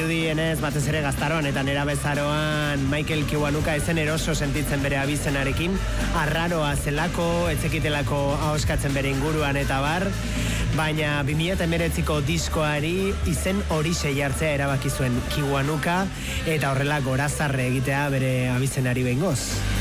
dirudienez, batez ere gaztaroan eta nerabezaroan Michael Kiwanuka ezen eroso sentitzen bere abizenarekin, arraroa zelako, etzekitelako ahoskatzen bere inguruan eta bar, baina 2019ko diskoari izen horixe jartzea erabaki zuen Kiwanuka eta horrela gorazarre egitea bere abizenari behingoz.